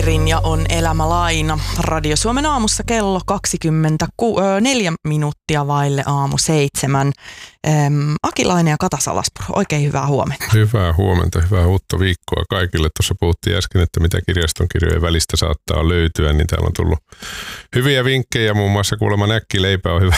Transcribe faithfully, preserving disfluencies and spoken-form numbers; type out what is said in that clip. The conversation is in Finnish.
Airin ja on elämälaina. Radio Suomen aamussa kello kaksikymmentäneljä minuuttia vaille aamu seitsemän. Ähm, Akilainen ja Kata Salaspuro, oikein hyvää huomenta. Hyvää huomenta, hyvää uutta viikkoa kaikille. Tuossa puhuttiin äsken, että mitä kirjaston kirjojen välistä saattaa löytyä, niin täällä on tullut hyviä vinkkejä. Muun muassa kuulemma näkkileipä on hyvä,